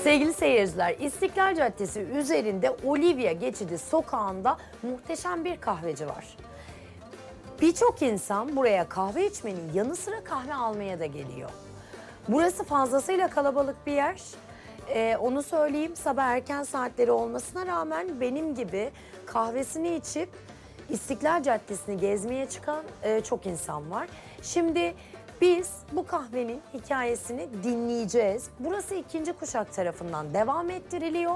Sevgili seyirciler, İstiklal Caddesi üzerinde Olivia Geçidi sokağında muhteşem bir kahveci var. Birçok insan buraya kahve içmenin yanı sıra kahve almaya da geliyor. Burası fazlasıyla kalabalık bir yer. Onu söyleyeyim, sabah erken saatleri olmasına rağmen benim gibi kahvesini içip İstiklal Caddesi'ni gezmeye çıkan çok insan var. Şimdi biz bu kahvenin hikayesini dinleyeceğiz. Burası ikinci kuşak tarafından devam ettiriliyor.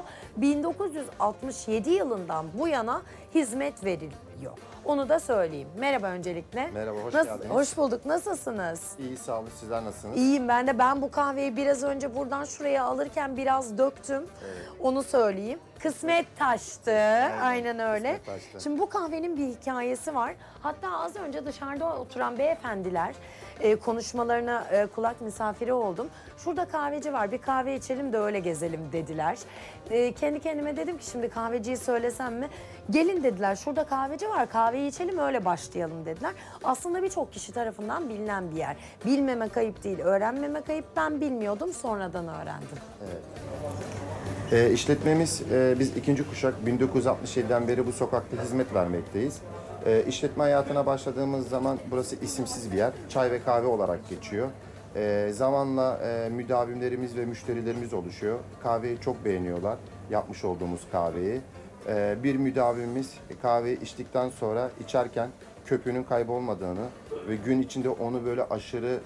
1967 yılından bu yana hizmet veriliyor. Onu da söyleyeyim. Merhaba öncelikle. Merhaba, hoş geldiniz. Hoş bulduk. Nasılsınız? İyi, sağ olun. Sizler nasılsınız? İyiyim ben de. Ben bu kahveyi biraz önce buradan şuraya alırken biraz döktüm. Evet. Onu söyleyeyim. Kısmet taştı. Aynen öyle. kısmet taştı. Şimdi bu kahvenin bir hikayesi var. Hatta az önce dışarıda oturan beyefendiler konuşmalarına kulak misafiri oldum. Şurada kahveci var, bir kahve içelim de öyle gezelim dediler. Kendi kendime dedim ki şimdi kahveciyi söylesem mi? Gelin dediler, şurada kahveci var, kahveyi içelim öyle başlayalım dediler. Aslında birçok kişi tarafından bilinen bir yer. Bilmemek ayıp değil, öğrenmemek ayıp. Ben bilmiyordum, sonradan öğrendim. İşletmemiz, biz ikinci kuşak 1967'den beri bu sokakta hizmet vermekteyiz. İşletme hayatına başladığımız zaman burası isimsiz bir yer. Çay ve kahve olarak geçiyor. Zamanla müdavimlerimiz ve müşterilerimiz oluşuyor. Kahveyi çok beğeniyorlar, yapmış olduğumuz kahveyi. Bir müdavimimiz kahveyi içtikten sonra içerken köpüğünün kaybolmadığını ve gün içinde onu böyle aşırı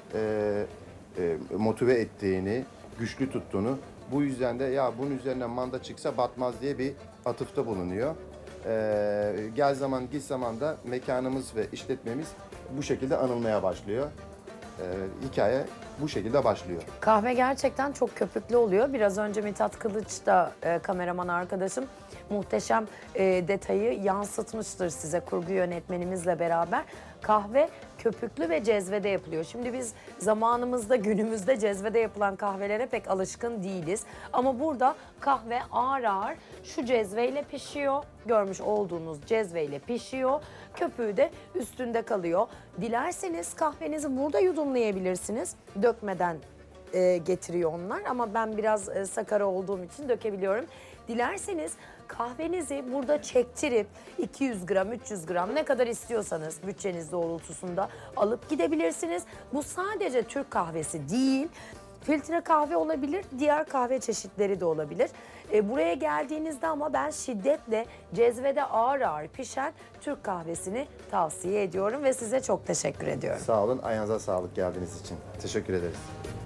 motive ettiğini, güçlü tuttuğunu, bu yüzden de ya bunun üzerine manda çıksa batmaz diye bir atıfta bulunuyor. Gel zaman git zaman da mekanımız ve işletmemiz bu şekilde anılmaya başlıyor. Hikaye bu şekilde başlıyor. Kahve gerçekten çok köpüklü oluyor. Biraz önce Mithat Kılıç da kameraman arkadaşım muhteşem detayı yansıtmıştır size kurgu yönetmenimizle beraber. Kahve köpüklü ve cezvede yapılıyor. Şimdi biz zamanımızda, günümüzde cezvede yapılan kahvelere pek alışkın değiliz. Ama burada kahve ağır ağır şu cezveyle pişiyor. Görmüş olduğunuz cezveyle pişiyor. Köpüğü de üstünde kalıyor. Dilerseniz kahvenizi burada yudumlayabilirsiniz. Dökmeden getiriyor onlar ama ben biraz sakara olduğum için dökebiliyorum. Dilerseniz kahvenizi burada çektirip 200 gram, 300 gram ne kadar istiyorsanız bütçeniz doğrultusunda alıp gidebilirsiniz. Bu sadece Türk kahvesi değil. Filtre kahve olabilir, diğer kahve çeşitleri de olabilir. Buraya geldiğinizde ama ben şiddetle cezvede ağır ağır pişen Türk kahvesini tavsiye ediyorum ve size çok teşekkür ediyorum. Sağ olun, ayağınıza sağlık geldiğiniz için. Teşekkür ederiz.